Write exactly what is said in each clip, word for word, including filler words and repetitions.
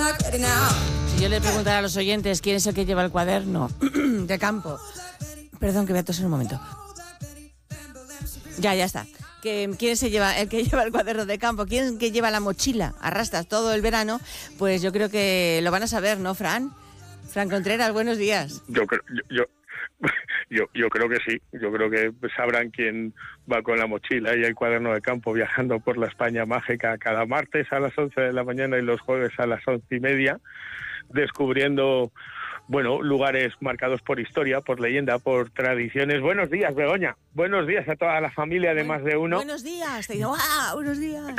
Si yo le preguntara a los oyentes quién es el que lleva el cuaderno de campo... Perdón, que voy a toser un momento. Ya, ya está. Que, ¿Quién se lleva, el que lleva el cuaderno de campo? ¿Quién es el que lleva la mochila a rastras todo el verano? Pues yo creo que lo van a saber, ¿no, Fran? Fran Contreras, buenos días. Yo creo, yo, yo, yo, yo creo que sí. Yo creo que sabrán quién va con la mochila y el cuaderno de campo viajando por la España mágica cada martes a las once de la mañana y los jueves a las once y media, descubriendo... Bueno, lugares marcados por historia, por leyenda, por tradiciones. Buenos días, Begoña. Buenos días a toda la familia de Buen, más de uno. Buenos días. Te digo, ¡ah! Buenos días.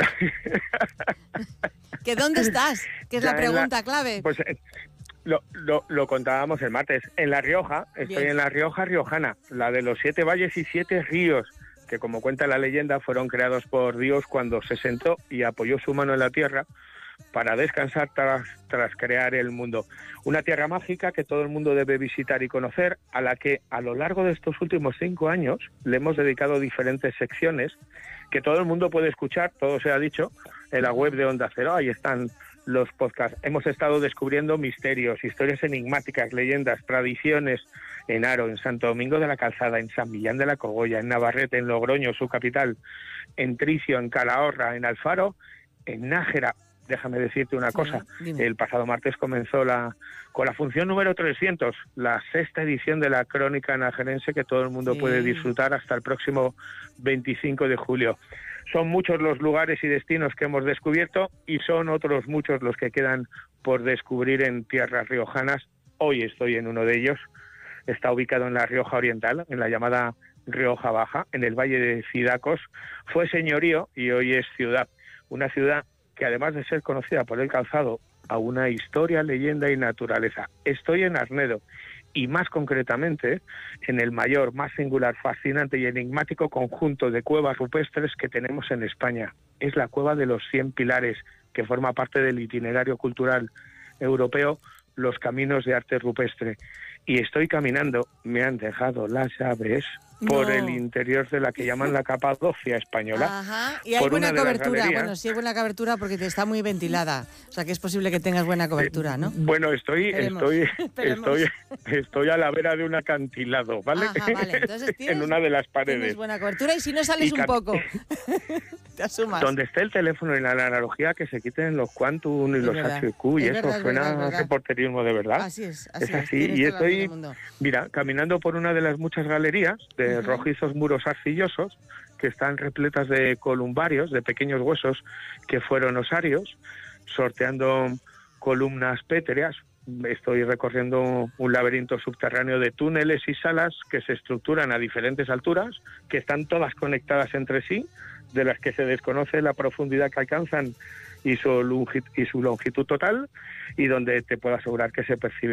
¿Que dónde estás? Que es ya la pregunta la, clave. Pues eh, lo, lo, lo contábamos el martes. En La Rioja, estoy Bien. en La Rioja riojana, la de los siete valles y siete ríos, que como cuenta la leyenda, fueron creados por Dios cuando se sentó y apoyó su mano en la tierra para descansar tras, tras crear el mundo. Una tierra mágica que todo el mundo debe visitar y conocer, a la que a lo largo de estos últimos cinco años le hemos dedicado diferentes secciones que todo el mundo puede escuchar, todo se ha dicho, en la web de Onda Cero. Ahí están los podcasts. Hemos estado descubriendo misterios, historias enigmáticas, leyendas, tradiciones en Haro, en Santo Domingo de la Calzada, en San Millán de la Cogolla, en Navarrete, en Logroño, su capital, en Tricio, en Calahorra, en Alfaro, en Nájera. Déjame decirte una cosa, sí, el pasado martes comenzó la con la función número trescientos, la sexta edición de la Crónica Najerense, que todo el mundo sí. puede disfrutar hasta el próximo veinticinco de julio. Son muchos los lugares y destinos que hemos descubierto y son otros muchos los que quedan por descubrir en tierras riojanas. Hoy estoy en uno de ellos. Está ubicado en la Rioja Oriental, en la llamada Rioja Baja, en el Valle de Cidacos. Fue señorío y hoy es ciudad. Una ciudad que además de ser conocida por el calzado, a una historia, leyenda y naturaleza. Estoy en Arnedo y más concretamente en el mayor, más singular, fascinante y enigmático conjunto de cuevas rupestres que tenemos en España. Es la Cueva de los Cien Pilares, que forma parte del itinerario cultural europeo Los Caminos de Arte Rupestre. Y estoy caminando, me han dejado las llaves, por no. el interior de la que llaman la Capadocia española. Ajá, y hay buena cobertura. Bueno, sí hay buena cobertura porque te está muy ventilada. O sea que es posible que tengas buena cobertura, ¿no? Eh, bueno, estoy Esperemos. estoy estoy estoy a la vera de un acantilado, ¿vale? Ajá, vale. Entonces tienes, en una de las paredes. Tienes buena cobertura y si no sales y un poco. Te asumas. Donde esté el teléfono y la analogía, que se quiten los quantum y es los verdad. H Q y es eso verdad, suena verdad, a reporterismo de verdad. Así es, así es. Es así. Es. Y estoy, mira, caminando por una de las muchas galerías de uh-huh. rojizos muros arcillosos que están repletas de columbarios, de pequeños huesos que fueron osarios, sorteando columnas pétreas. Estoy recorriendo un laberinto subterráneo de túneles y salas que se estructuran a diferentes alturas, que están todas conectadas entre sí, de las que se desconoce la profundidad que alcanzan y su longitud, y su longitud total, y donde te puedo asegurar que se percibe